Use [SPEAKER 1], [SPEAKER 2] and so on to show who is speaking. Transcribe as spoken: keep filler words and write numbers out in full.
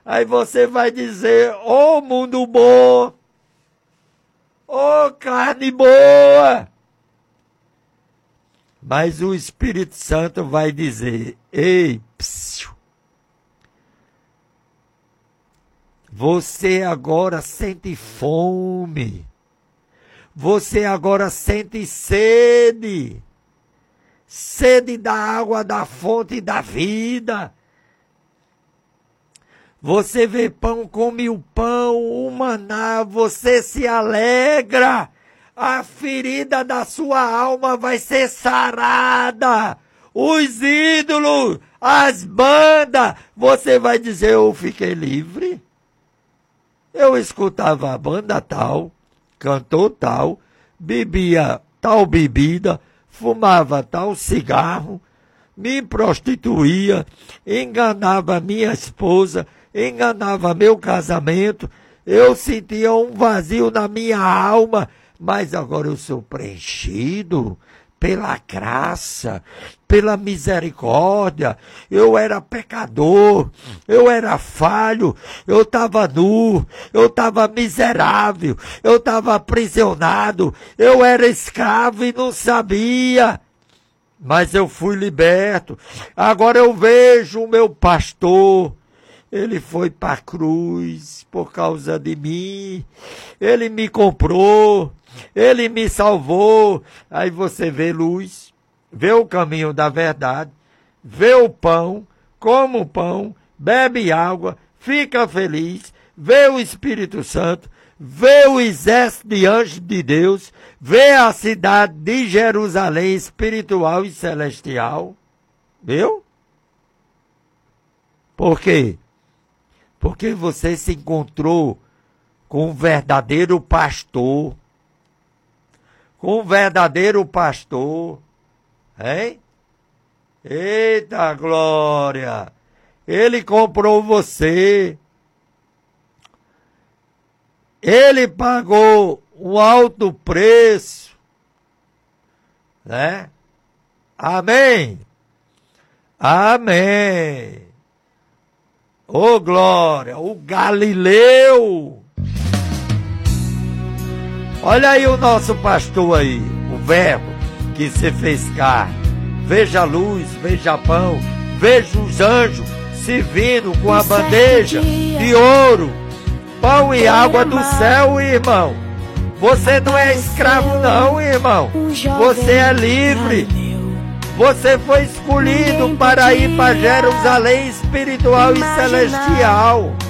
[SPEAKER 1] Aí você vai dizer, ô mundo bom, ô carne boa. Mas o Espírito Santo vai dizer, ei, psiu, você agora sente fome, você agora sente sede, sede da água da fonte da vida. Você vê pão, come o pão, o maná, você se alegra. A ferida da sua alma vai ser sarada. Os ídolos, as bandas, você vai dizer, eu fiquei livre. Eu escutava a banda tal, cantor tal, bebia tal bebida, fumava tal cigarro, me prostituía, enganava minha esposa, enganava meu casamento, eu sentia um vazio na minha alma, mas agora eu sou preenchido pela graça, pela misericórdia. Eu era pecador, eu era falho, eu estava nu, eu estava miserável, eu estava aprisionado, eu era escravo e não sabia. Mas eu fui liberto. Agora eu vejo o meu pastor. Ele foi para a cruz por causa de mim. Ele me comprou. Ele me salvou. Aí você vê luz, vê o caminho da verdade, vê o pão, come o pão, bebe água, fica feliz, vê o Espírito Santo, vê o exército de anjos de Deus, vê a cidade de Jerusalém espiritual e celestial. Viu? Por quê? Porque você se encontrou com um verdadeiro pastor. Com um verdadeiro pastor. Hein? Eita glória! Ele comprou você. Ele pagou um alto preço. Né? Amém? Amém! Ô oh, glória! O Galileu! Olha aí o nosso pastor aí, o verbo que se fez carne. Veja a luz, veja pão, veja os anjos se vindo com a bandeja de ouro, pão e água do céu, irmão. Você não é escravo não, irmão. Você é livre. Você foi escolhido para ir para Jerusalém espiritual e celestial.